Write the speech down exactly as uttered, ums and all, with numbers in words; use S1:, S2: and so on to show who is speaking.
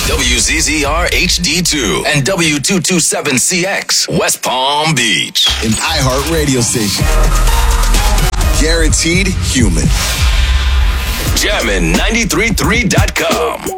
S1: W Z Z R H D two and W two twenty-seven C X, West Palm Beach.
S2: An iHeart radio station. Guaranteed human.
S1: Jammin' nine three three dot com.